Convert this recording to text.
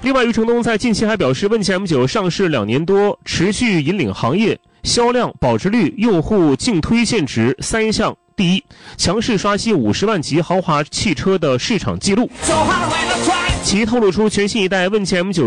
另外，余承东在近期还表示，问界 M9 上市2年多，持续引领行业销量、保值率、用户净推荐值3项第一，强势刷新50万级豪华汽车的市场纪录。其透露出全新一代问界 M9